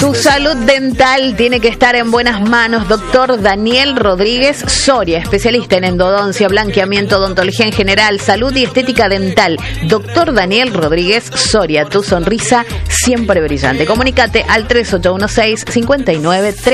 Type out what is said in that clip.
Tu salud dental tiene que estar en buenas manos. Doctor Daniel Rodríguez Soria, especialista en endodoncia, blanqueamiento, odontología en general, salud y estética dental. Doctor Daniel Rodríguez Soria, tu sonrisa siempre brillante. Comunícate al 3816-59